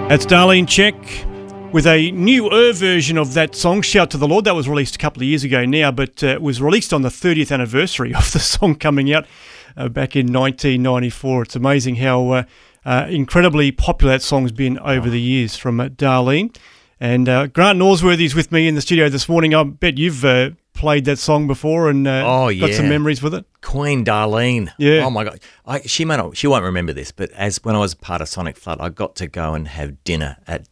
That's Darlene Check with a newer version of that song, Shout to the Lord. That was released a couple of years ago now, but it was released on the 30th anniversary of the song coming out back in 1994. It's amazing how incredibly popular that song's been over the years from Darlene. And Grant Norsworthy is with me in the studio this morning. I bet you've played that song before and got some memories with it. Queen Darlene. Yeah. Oh my God. She won't remember this, but when I was part of Sonic Flood, I got to go and have dinner at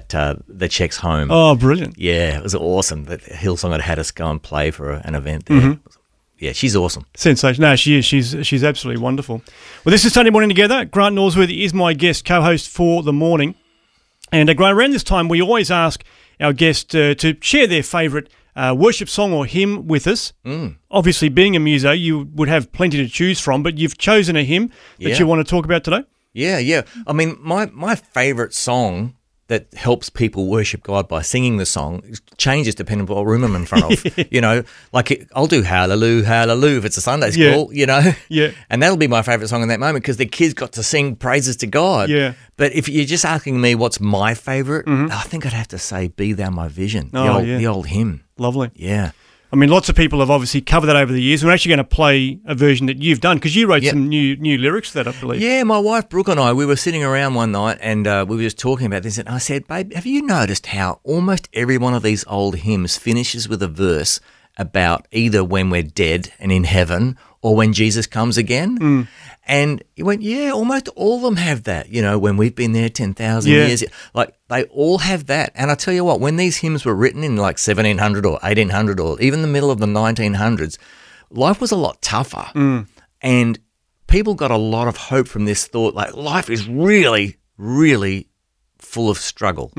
the Czechs' home. Oh, brilliant. Yeah, it was awesome. That Hillsong had us go and play for an event there. Mm-hmm. Yeah, she's awesome. Sensational. No, she is. She's absolutely wonderful. Well, this is Sunday Morning Together. Grant Norsworthy is my guest, co-host for the morning. And Grant, around this time, we always ask our guests to share their favourite worship song or hymn with us. Obviously, being a muso, you would have plenty to choose from, but you've chosen a hymn that you want to talk about today? Yeah. I mean, my favourite song that helps people worship God by singing the song changes depending on what room I'm in front of. You know, I'll do Hallelujah, Hallelujah if it's a Sunday school, you know. Yeah. And that'll be my favourite song in that moment because the kids got to sing praises to God. Yeah. But if you're just asking me what's my favourite, I think I'd have to say Be Thou My Vision, the old hymn. Lovely. Yeah. I mean, lots of people have obviously covered that over the years. We're actually going to play a version that you've done because you wrote some new lyrics to that, I believe. Yeah, my wife Brooke and I, we were sitting around one night and we were just talking about this and I said, babe, have you noticed how almost every one of these old hymns finishes with a verse about either when we're dead and in heaven or when Jesus comes again? And he went, yeah, almost all of them have that, you know, when we've been there 10,000 years. Like, they all have that. And I tell you what, when these hymns were written in like 1700 or 1800 or even the middle of the 1900s, life was a lot tougher. And people got a lot of hope from this thought, like life is really, really full of struggle.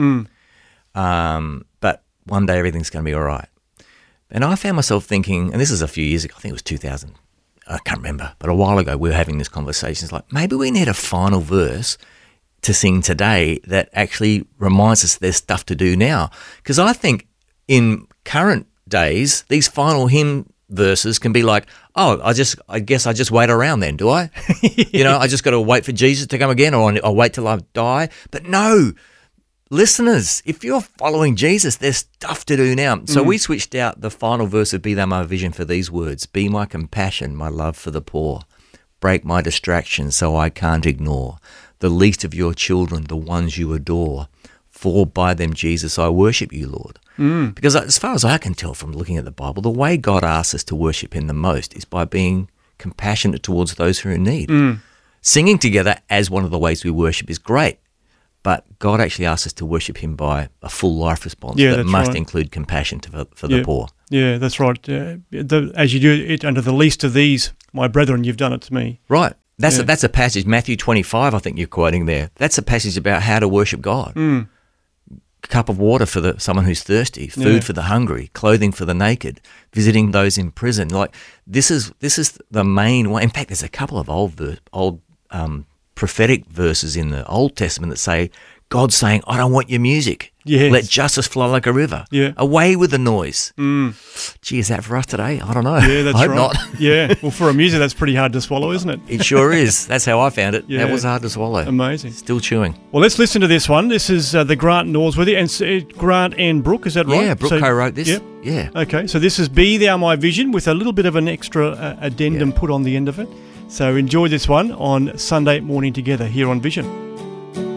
But one day everything's going to be all right. And I found myself thinking, and this is a few years ago, I think it was 2000, I can't remember, but a while ago we were having this conversation. It's like, maybe we need a final verse to sing today that actually reminds us there's stuff to do now. Because I think in current days, these final hymn verses can be like, oh, I guess I just wait around then, do I? You know, I just got to wait for Jesus to come again or I'll wait till I die. But no, listeners, if you're following Jesus, there's stuff to do now. So we switched out the final verse of Be Thou My Vision for these words: Be my compassion, my love for the poor. Break my distraction so I can't ignore the least of your children, the ones you adore. For by them, Jesus, I worship you, Lord. Because as far as I can tell from looking at the Bible, the way God asks us to worship him the most is by being compassionate towards those who are in need. Singing together as one of the ways we worship is great. But God actually asks us to worship him by a full life response that must include compassion for the poor. Yeah, that's right. As you do it under the least of these, my brethren, you've done it to me. Right. That's a passage, Matthew 25, I think you're quoting there. That's a passage about how to worship God. A cup of water for someone who's thirsty, food for the hungry, clothing for the naked, visiting those in prison. Like this is the main way. In fact, there's a couple of old prophetic verses in the Old Testament that say, God's saying, I don't want your music. Yes. Let justice flow like a river. Yeah. Away with the noise. Gee, is that for us today? I don't know. Yeah, that's I hope right. not. Yeah. Well, for a muser, that's pretty hard to swallow, isn't it? It sure is. That's how I found it. Yeah. That was hard to swallow. Amazing. Still chewing. Well, let's listen to this one. This is the Grant Norsworthy and Grant and Brooke, is that right? Yeah, Brooke co-wrote this. Yep. Yeah. Okay, so this is Be Thou My Vision with a little bit of an extra addendum put on the end of it. So enjoy this one on Sunday Morning Together here on Vision.